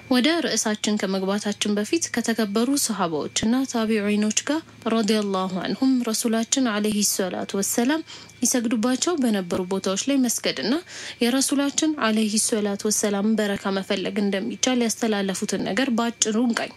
ወደ ርዕሳችን ከመግባታችን በፊት ከተከበሩ ሱሐባዎችና ታቢዒኖች ጋር ረዲየላሁ ዐንሁም ረሱላችን አለይሂ ሰላቱ ወሰለም ይሰግዱባቸው በነበሩ ቦታዎች ላይ መስገድና የረሱላችን አለይሂ ሰላቱ ወሰለም በረካ መፈለግ እንደሚቻል ያስተላለፉትን ነገር ባጭሩ እንቃኝ።